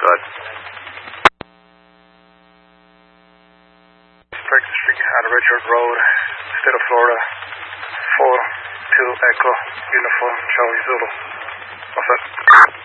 bud. Breakfast Street out of Richard Road, State of Florida, 4-2 Echo, Uniform, Charlie Zulu. What's that?